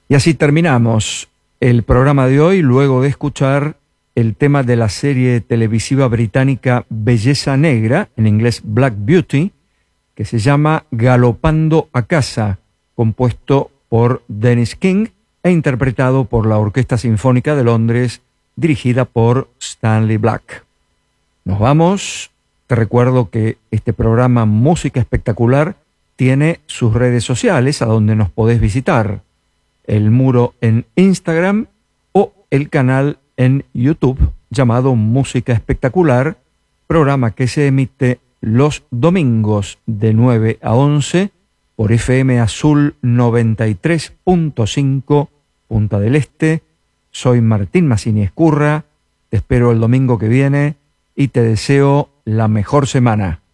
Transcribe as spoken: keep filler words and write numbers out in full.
Y así terminamos el programa de hoy, luego de escuchar el tema de la serie televisiva británica Belleza Negra, en inglés Black Beauty, que se llama Galopando a casa, compuesto por Dennis King e interpretado por la Orquesta Sinfónica de Londres, dirigida por Stanley Black. Nos vamos. Te recuerdo que este programa Música Espectacular tiene sus redes sociales, a donde nos podés visitar. El muro en Instagram o el canal en YouTube llamado Música Espectacular, programa que se emite los domingos de nueve a once por F M Azul noventa y tres punto cinco Punta del Este. Soy Martín Massini Escurra, te espero el domingo que viene y te deseo la mejor semana.